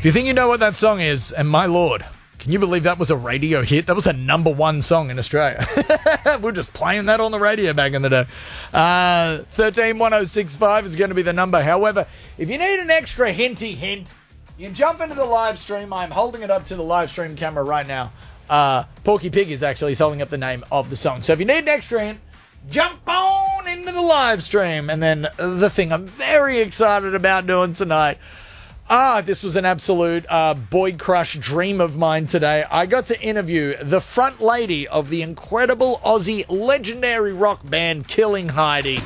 If you think you know what that song is, and my lord, can you believe that was a radio hit? That was a number one song in Australia. We were just playing that on the radio back in the day. 131065 is going to be the number. However, if you need an extra hinty hint, you can jump into the live stream. I'm holding it up to the live stream camera right now. Porky Pig is actually holding up the name of the song. So if you need an extra hint, jump on into the live stream. And then the thing I'm very excited about doing tonight. This was an absolute boy crush dream of mine today. I got to interview the front lady of the incredible Aussie legendary rock band Killing Heidi.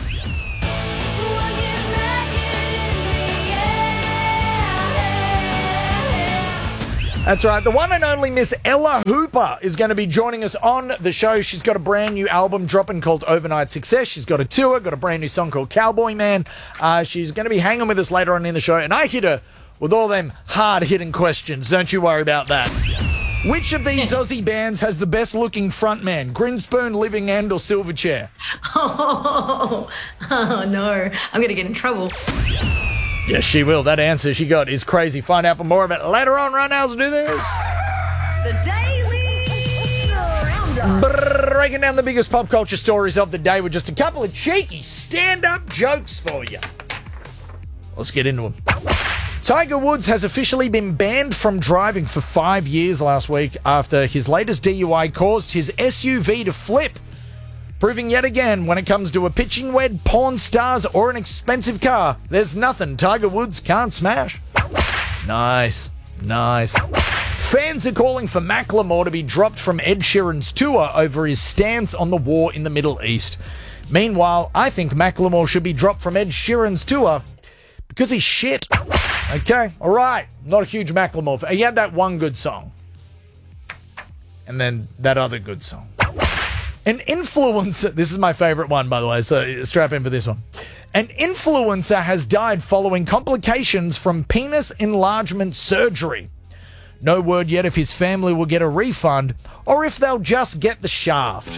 That's right. The one and only Miss Ella Hooper is going to be joining us on the show. She's got a brand new album dropping called Overnight Success. She's got a tour, got a brand new song called Cowboy Man. She's going to be hanging with us later on in the show, and I hit her with all them hard-hitting questions. Don't you worry about that. Which of these Aussie bands has the best-looking frontman? Grinspoon, Living End, or Silverchair? Oh, no. I'm going to get in trouble. Yes, she will. That answer she got is crazy. Find out for more of it later on. Right now, let's do this. The Daily Roundup. Breaking down the biggest pop culture stories of the day with just a couple of cheeky stand-up jokes for you. Let's get into them. Tiger Woods has officially been banned from driving for 5 years last week after his latest DUI caused his SUV to flip, proving yet again when it comes to a pitching wed, porn stars, or an expensive car, there's nothing Tiger Woods can't smash. Nice. Fans are calling for Macklemore to be dropped from Ed Sheeran's tour over his stance on the war in the Middle East. Meanwhile, I think Macklemore should be dropped from Ed Sheeran's tour because he's shit. Okay, all right. Not a huge Macklemore fan. He had that one good song. And then that other good song. An influencer... This is my favorite one, by the way, so strap in for this one. An influencer has died following complications from penis enlargement surgery. No word yet if his family will get a refund or if they'll just get the shaft.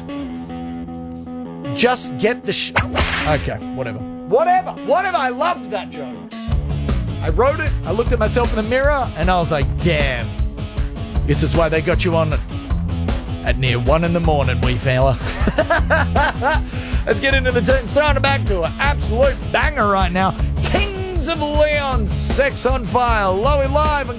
Just get the Okay, whatever. I loved that joke. I wrote it, I looked at myself in the mirror, and I was like, damn. This is why they got you on at near 1 a.m, wee fella. Let's get into the tunes. Throwing it back to an absolute banger right now. Kings of Leon, Sex on Fire, Lowy Live, and